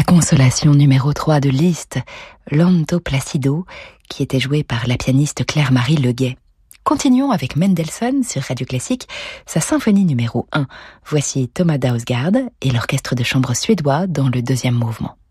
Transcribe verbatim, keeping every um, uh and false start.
consolation numéro trois de Liszt, Lento Placido, qui était joué par la pianiste Claire-Marie Leguet. Continuons avec Mendelssohn sur Radio Classique, sa symphonie numéro un. Voici Thomas Dausgaard et l'orchestre de chambre suédois dans le deuxième mouvement.